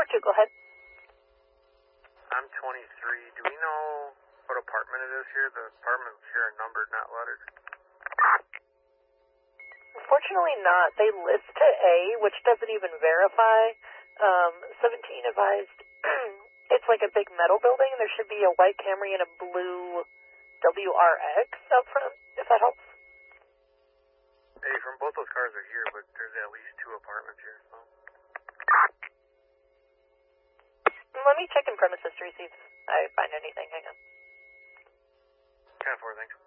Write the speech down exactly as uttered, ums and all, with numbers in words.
four two, go ahead. I'm twenty-three. Do we know what apartment it is here? The apartments here are numbered, not lettered. Unfortunately not. They list to A, which doesn't even verify. Um, seventeen advised. It's like a big metal building. There should be a white Camry and a blue W R X out front, if that helps. Hey, from both those cars are here, but there's at least two apartments here, so. Let me check in premise history, see if I find anything. Hang on. ten four, thanks.